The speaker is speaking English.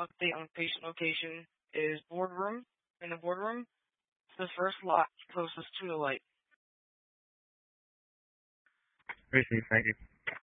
update on patient location is boardroom. In the boardroom, it's the first lot closest to the light. Received, thank you.